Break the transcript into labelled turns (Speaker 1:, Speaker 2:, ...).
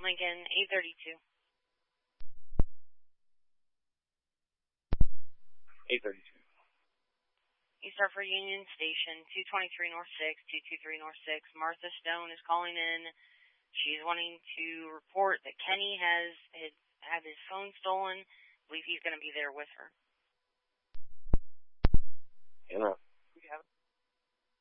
Speaker 1: Lincoln 832.
Speaker 2: 832.
Speaker 1: You start for Union Station, 223 North 6, 223 North 6. Martha Stone is calling in. She's wanting to report that Kenny has had his phone stolen. I believe he's going to be there with her.
Speaker 2: Yeah.